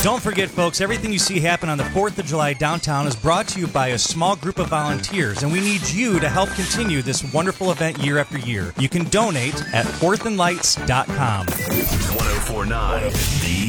Don't forget, folks, everything you see happen on the 4th of July downtown is brought to you by a small group of volunteers, and we need you to help continue this wonderful event year after year. You can donate at fourthandlights.com. 1049 The